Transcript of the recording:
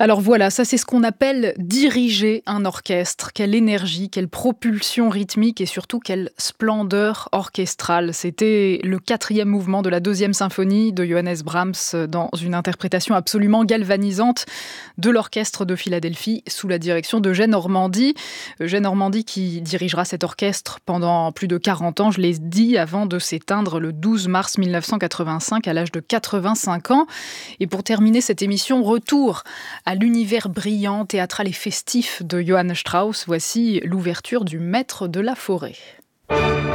Alors voilà, ça c'est ce qu'on appelle diriger un orchestre. Quelle énergie, quelle propulsion rythmique et surtout quelle splendeur orchestrale. C'était le 4e mouvement de la 2e symphonie de Johannes Brahms dans une interprétation absolument galvanisante de l'orchestre de Philadelphie sous la direction d'Eugène Ormandy. Eugène Ormandy qui dirigera cet orchestre pendant plus de 40 ans, je l'ai dit, avant de s'éteindre le 12 mars 1985 à l'âge de 85 ans. Et pour terminer cette émission, retour à l'univers brillant, théâtral et festif de Johann Strauss. Voici l'ouverture du Maître de la forêt.